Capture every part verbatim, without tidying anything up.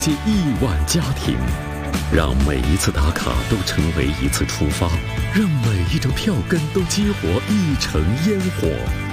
近亿万家庭，让每一次打卡都成为一次出发，让每一张票根都激活一城烟火。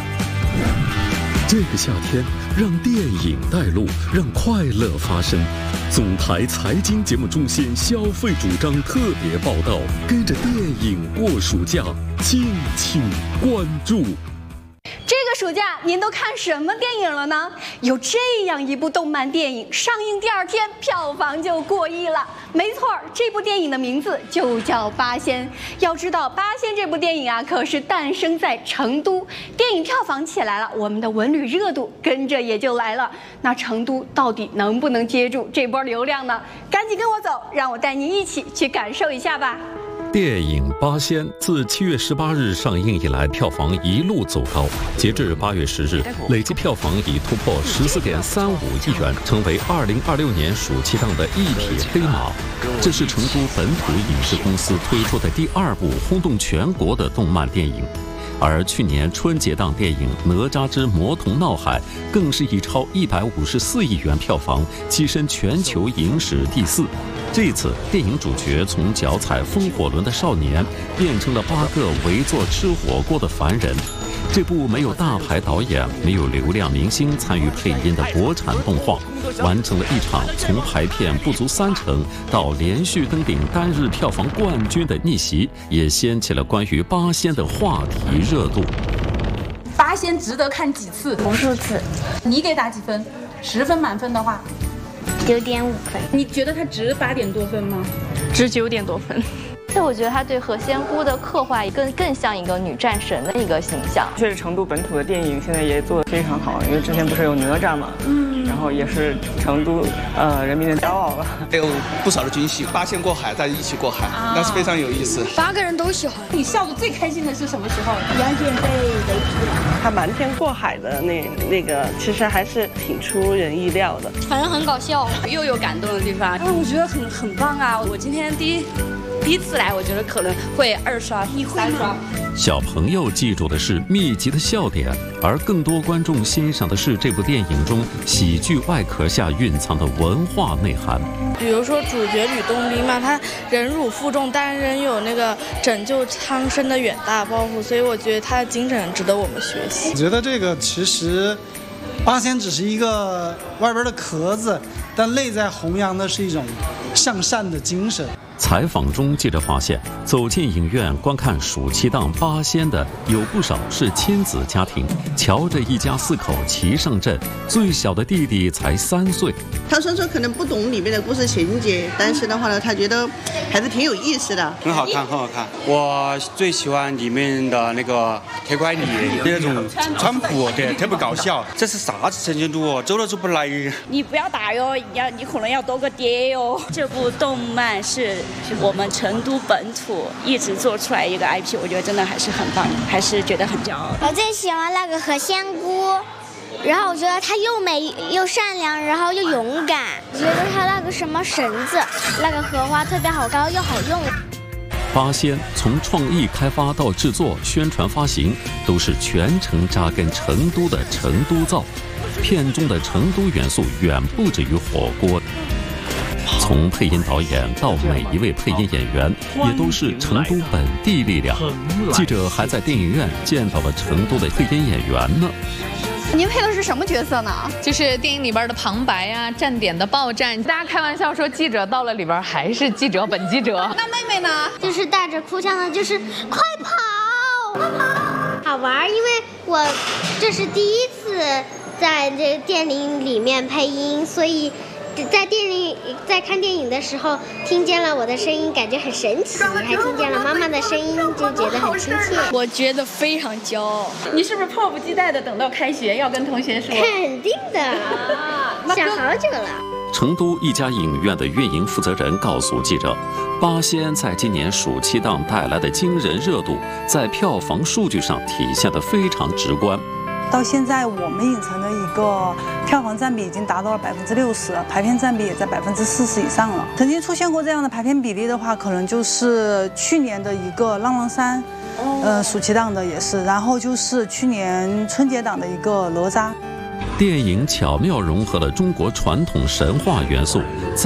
这个夏天，让电影带路，让快乐发生。总台财经节目中心消费主张特别报道，跟着电影过暑假，敬请关注。 这个暑假您都看什么电影了呢？有这样一部动漫电影，上映第二天票房就过亿了。没错，这部电影的名字就叫《八仙》。要知道，《八仙》这部电影啊，可是诞生在成都，电影票房起来了，我们的文旅热度跟着也就来了。那成都到底能不能接住这波流量呢？赶紧跟我走，让我带您一起去感受一下吧。 电影《八仙》自七月十八日上映以来，票房一路走高，截至八月十日，累计票房已突破十四点三五亿元，成为二零二六年暑期档的一匹黑马。这是成都本土影视公司推出的第二部轰动全国的动漫电影。而去年春节档电影《哪吒之魔童闹海》更是以超一百五十四亿元票房跻身全球影史第四。这次电影主角从脚踩风火轮的少年变成了八个围坐吃火锅的凡人。这部没有大牌导演、没有流量明星参与配音的国产动画，完成了一场从排片不足三成到连续登顶单日票房冠军的逆袭，也掀起了关于八仙的话题热度。 八仙值得看几次？ 无数次。 你给打几分？十分满分的话， 九点五分。 你觉得它值八点多分吗？ 值九点多分。 就我觉得她对何仙姑的刻画更更像一个女战神的一个形象。 确实，成都本土的电影现在也做得非常好，因为之前不是有哪吒嘛，嗯，然后也是成都呃人民的骄傲了。 还有不少的惊喜，八仙过海，大家一起过海，啊、那是非常有意思。 八个人都喜欢。 你笑得最开心的是什么时候？ 杨戬被雷劈了。 他瞒天过海的那那个，其实还是挺出人意料的。 反正很搞笑， 又有感动的地方。 嗯，我觉得很很棒啊！ 我今天第一。第一次来，我觉得可能会二刷、三刷。 小朋友记住的是密集的笑点，而更多观众欣赏的是这部电影中喜剧外壳下蕴藏的文化内涵。 比如说主角吕洞宾嘛，他忍辱负重，但仍有那个拯救苍生的远大抱负，所以我觉得他的精神值得我们学习。 我觉得这个其实八仙只是一个外边的壳子，但内在弘扬的是一种向善的精神。 采访中，记者发现，走进影院观看暑期档《八仙》的有不少是亲子家庭。瞧着一家四口齐上阵，最小的弟弟才三岁。 他说说可能不懂里面的故事情节，但是的话呢，他觉得还是挺有意思的， 很好看，很好看。我最喜欢里面的那个铁拐李那种川普，对，特别搞笑。这是啥子成都哦，走都走不来。 你不要打哟，要你可能要多个爹哟。这部动漫是。我们成都本土一直做出来一个 I P， 我觉得真的还是很棒的，还是觉得很骄傲。 我最喜欢那个何仙姑，然后我觉得她又美又善良，然后又勇敢。我觉得她那个什么绳子，那个荷花特别好高又好用。 八仙从创意开发到制作、宣传、发行，都是全程扎根成都的成都造。片中的成都元素远不止于火锅。从配音导演到每一位配音演员，也都是成都本地力量。记者还在电影院见到了成都的配音演员呢。 您配的是什么角色呢？ 就是电影里边的旁白啊，站点的报站。大家开玩笑说，记者到了里边还是记者本记者。 那妹妹呢？ 就是带着哭腔的，就是快跑，快跑，好玩，因为我这是第一次在这电影里面配音，所以。在电影在看电影的时候，听见了我的声音，感觉很神奇，还听见了妈妈的声音，就觉得很亲切。我觉得非常骄傲。 你是不是迫不及待的等到开学要跟同学说？ 肯定的，想好久了。 成都一家影院的运营负责人告诉记者，《八仙》在今年暑期档带来的惊人热度，在票房数据上体现得非常直观。 到现在，我们影城的一个票房占比已经达到了百分之六十，排片占比也在百分之四十以上了。曾经出现过这样的排片比例的话，可能就是去年的一个《浪浪三》，呃，暑期档的也是，然后就是去年春节档的一个《哪吒》。 电影巧妙融合了中国传统神话元素。